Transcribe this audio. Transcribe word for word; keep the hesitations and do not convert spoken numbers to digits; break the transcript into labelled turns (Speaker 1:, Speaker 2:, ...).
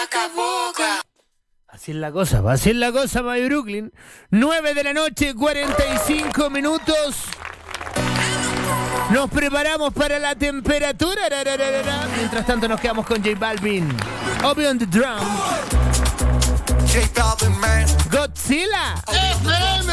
Speaker 1: Así es la cosa, así es la cosa, My Brooklyn. nueve de la noche, cuarenta y cinco minutos. Nos preparamos para la temperatura. Mientras tanto nos quedamos con J Balvin. Obi on the drum. Godzilla.